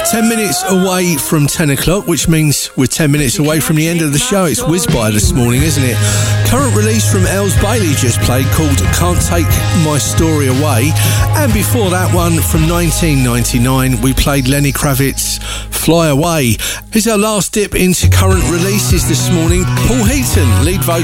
10 minutes away from 10 o'clock, which means we're 10 minutes away from the end of the show. It's whizzed by this morning, isn't it? Current release from Els Bailey just played, called Can't Take My Story Away. And before that one, from 1999, we played Lenny Kravitz, Fly Away. Here's our last dip into current releases this morning. Paul Heaton, lead vocal